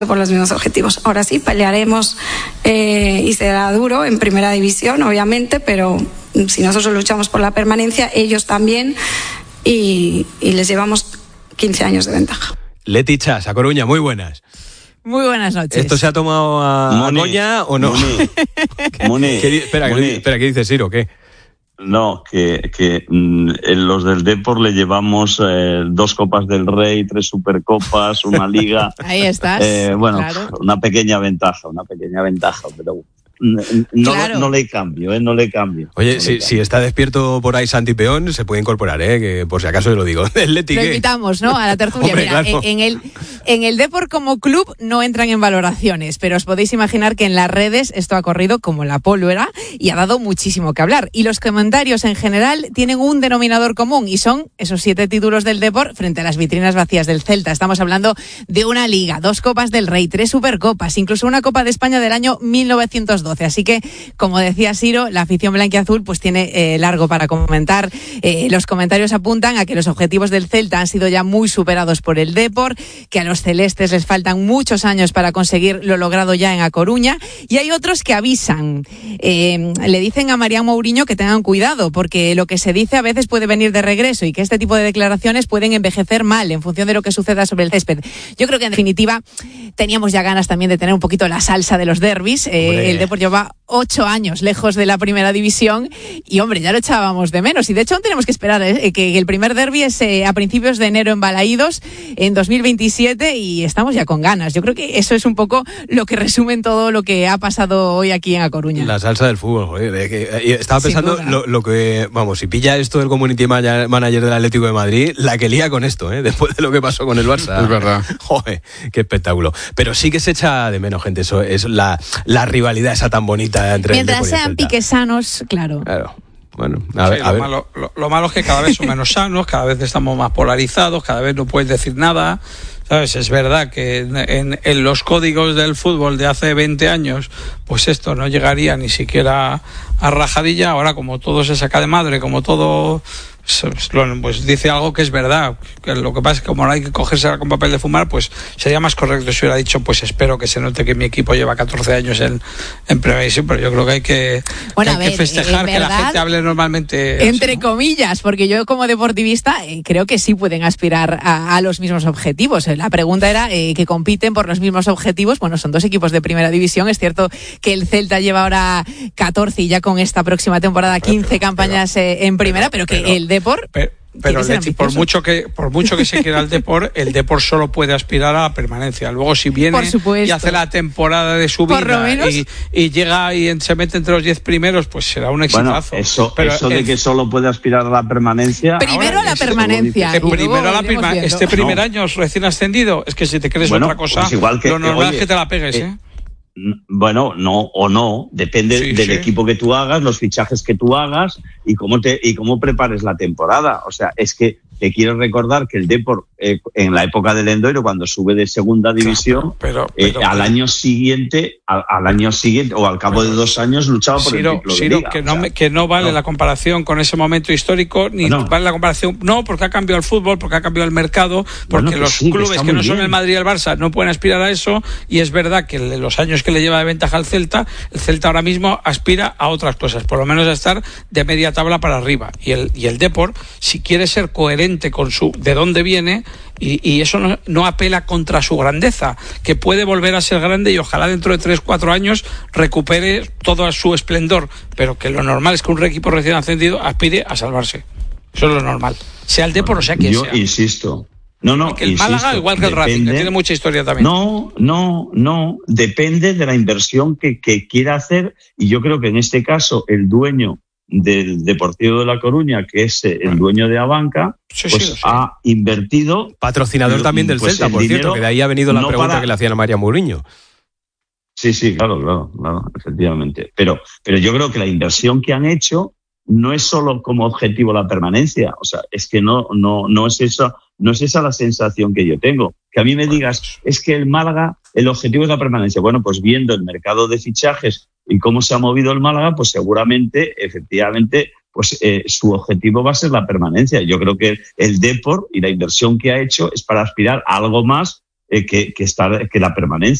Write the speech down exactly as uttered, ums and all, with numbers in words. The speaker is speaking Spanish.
por los mismos objetivos. Ahora sí, pelearemos eh, y será duro en primera división, obviamente, pero si nosotros luchamos por la permanencia, ellos también, y, y les llevamos quince años de ventaja. Leti Chas, a Coruña, muy buenas. Muy buenas noches. ¿Esto se ha tomado a, a coña o no? Moni, Moni, espera, Moni. ¿qué, espera, ¿qué dice Siro? ¿Qué? No, que, que mm, en los del Depor le llevamos eh, dos Copas del Rey, tres Supercopas, una Liga. Ahí estás. Eh, bueno, claro. una pequeña ventaja, una pequeña ventaja, pero no, Claro. no le cambio, ¿eh? No le cambio. Oye, no si, le si está despierto por ahí Santi Peón, se puede incorporar, ¿eh? Que por si acaso yo lo digo. El Leti, Lo ¿qué? invitamos, ¿no? A la tertulia. Hombre, Mira, claro. en, en el en el Depor como club no entran en valoraciones, pero os podéis imaginar que en las redes esto ha corrido como la pólvora y ha dado muchísimo que hablar. Y los comentarios en general tienen un denominador común y son esos siete títulos del Depor frente a las vitrinas vacías del Celta. Estamos hablando de una Liga, dos Copas del Rey, tres Supercopas, incluso una Copa de España del año mil novecientos doce. Así que, como decía Siro, la afición blanquiazul pues tiene eh, largo para comentar. Eh, los comentarios apuntan a que los objetivos del Celta han sido ya muy superados por el Depor, que a los celestes les faltan muchos años para conseguir lo logrado ya en A Coruña, y hay otros que avisan. Eh, le dicen a Marián Mourinho que tengan cuidado, porque lo que se dice a veces puede venir de regreso y que este tipo de declaraciones pueden envejecer mal en función de lo que suceda sobre el césped. Yo creo que en definitiva teníamos ya ganas también de tener un poquito la salsa de los derbis. Eh, el Depor lleva ocho años lejos de la primera división y, hombre, ya lo echábamos de menos. Y, de hecho, aún tenemos que esperar eh, que el primer derbi es eh, a principios de enero en Balaídos, en dos mil veintisiete, y estamos ya con ganas. Yo creo que eso es un poco lo que resume todo lo que ha pasado hoy aquí en A Coruña. La salsa del fútbol, joder. Eh, que, eh, estaba pensando lo, lo que, vamos, si pilla esto del community manager del Atlético de Madrid, la que lía con esto, ¿eh? Después de lo que pasó con el Barça. Es verdad. Joder, qué espectáculo. Pero sí que se echa de menos, gente, eso es la, la rivalidad esa tan bonita entre Mientras el Depor y el sean Celta. piques sanos, claro. Claro. Bueno, a ver, Sí, a lo, ver. malo, lo, lo malo es que cada vez son menos sanos, cada vez estamos más polarizados, cada vez no puedes decir nada, ¿sabes? Es verdad que en, en, en los códigos del fútbol de hace veinte años, pues esto no llegaría ni siquiera a rajadilla. Ahora, como todo se saca de madre, como todo pues dice algo que es verdad, que lo que pasa es que como no hay que cogerse con papel de fumar, pues sería más correcto si hubiera dicho, pues espero que se note que mi equipo lleva catorce años en, en primera división, pero yo creo que hay que, bueno, que, hay ver, que festejar que la gente hable normalmente entre así, ¿no? comillas, porque yo como deportivista eh, creo que sí pueden aspirar a, a los mismos objetivos. La pregunta era eh, que compiten por los mismos objetivos. Bueno, son dos equipos de primera división. Es cierto que el Celta lleva ahora catorce y ya con esta próxima temporada quince pero, campañas pero, eh, en primera, pero, pero que pero, el Depor... Pero, pero Leti, por mucho que por mucho que se quiera el Depor, el Depor solo puede aspirar a la permanencia. Luego, si viene y hace la temporada de su vida y, y llega y se mete entre los diez primeros, pues será un exitazo. Bueno, eso, pero eso el, de que solo puede aspirar a la permanencia. Primero a la permanencia. Dice, primero a la perma este primer no. año recién ascendido, es que si te crees bueno, otra cosa, pues igual que, lo normal oye, es que te la pegues, ¿eh? eh Bueno, no o no, depende sí, del sí. equipo que tú hagas, los fichajes que tú hagas y cómo te y cómo prepares la temporada. O sea, es que te quiero recordar que el Depor, eh, en la época del Endoiro, cuando sube de segunda división, pero, pero, eh, pero, al pero, año siguiente, al, al año siguiente o al cabo pero, de dos años luchaba por Ciro, el título Ciro, de Liga. que no, o sea, me, que no vale no. la comparación con ese momento histórico, ni no. vale la comparación, no, porque ha cambiado el fútbol, porque ha cambiado el mercado, porque bueno, que los sí, clubes que, que no bien. son el Madrid y el Barça no pueden aspirar a eso, y es verdad que los años que le lleva de ventaja al Celta, el Celta ahora mismo aspira a otras cosas, por lo menos a estar de media tabla para arriba, y el, y el Depor, si quiere ser coherente con su de dónde viene, y, y eso no, no apela contra su grandeza, que puede volver a ser grande y ojalá dentro de tres, cuatro años recupere todo su esplendor, pero que lo normal es que un equipo recién ascendido aspire a salvarse. Eso es lo normal. Sea el Depor o sea quien Yo sea. insisto. No, no, que el insisto, Málaga igual que el depende, Racing, que tiene mucha historia también. No, no, no. Depende de la inversión que, que quiera hacer, y yo creo que en este caso el dueño del Deportivo de La Coruña, que es el dueño de Abanca, sí, pues sí, sí. ha invertido. Patrocinador también del pues Celta, por cierto, que de ahí ha venido la no pregunta para... que le hacían a María Mourinho. Sí, sí, claro, claro, claro, efectivamente. Pero, pero yo creo que la inversión que han hecho no es solo como objetivo la permanencia. O sea, es que no, no, no es eso, no es esa la sensación que yo tengo. Que a mí me digas, es que el Málaga, el objetivo es la permanencia. Bueno, pues viendo el mercado de fichajes y cómo se ha movido el Málaga, pues seguramente, efectivamente, pues eh, su objetivo va a ser la permanencia. Yo creo que el Depor y la inversión que ha hecho es para aspirar a algo más eh, que, que, estar, que la permanencia.